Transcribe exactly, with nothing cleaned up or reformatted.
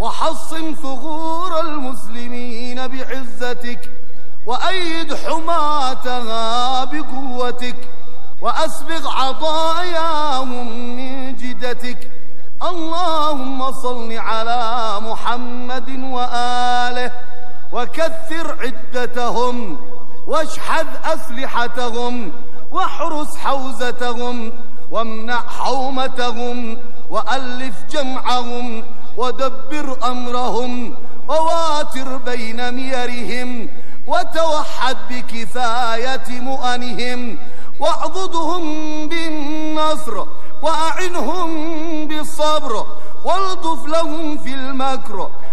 وحصن ثغور المسلمين بعزتك، وأيد حماتها بقوتك، وأسبغ عطاياهم من جدتك. اللهم صل على محمد وآله، وكثر عدتهم، واشحذ أسلحتهم، واحرس حوزتهم، وامنع حومتهم، وألف جمعهم، ودبر أمرهم، وواتر بين ميرهم، وتوحد بكفاية مؤنهم، واعضدهم بالنصر، وأعنهم بالصبر، والطف لهم في المكر،